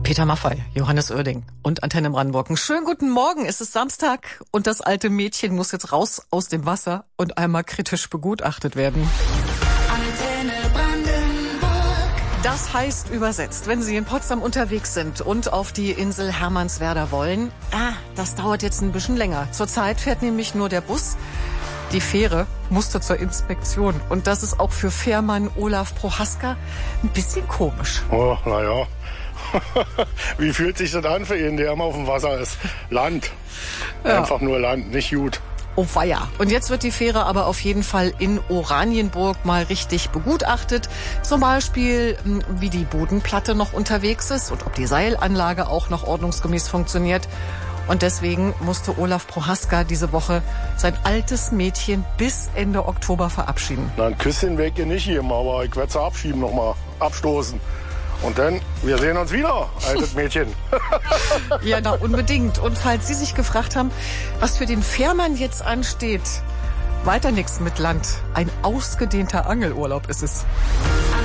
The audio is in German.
Peter Maffay, Johannes Oerding und Antenne Brandenburg. Einen schönen guten Morgen. Es ist Samstag und das alte Mädchen muss jetzt raus aus dem Wasser und einmal kritisch begutachtet werden. Antenne Brandenburg. Das heißt übersetzt, wenn Sie in Potsdam unterwegs sind und auf die Insel Hermannswerder wollen, das dauert jetzt ein bisschen länger. Zurzeit fährt nämlich nur der Bus. Die Fähre musste zur Inspektion. Und das ist auch für Fährmann Olaf Prohaska ein bisschen komisch. Oh, naja. Wie fühlt sich das an für ihn, der immer auf dem Wasser ist? Land. Ja. Einfach nur Land, nicht gut. Oh weia. Und jetzt wird die Fähre aber auf jeden Fall in Oranienburg mal richtig begutachtet. Zum Beispiel, wie die Bodenplatte noch unterwegs ist und ob die Seilanlage auch noch ordnungsgemäß funktioniert. Und deswegen musste Olaf Prohaska diese Woche sein altes Mädchen bis Ende Oktober verabschieden. Na, ein Küsschen weg ihr nicht geben, aber ich werde sie abschieben nochmal, abstoßen. Und dann, wir sehen uns wieder, altes Mädchen. Ja, na unbedingt. Und falls Sie sich gefragt haben, was für den Fährmann jetzt ansteht, weiter nichts mit Land. Ein ausgedehnter Angelurlaub ist es.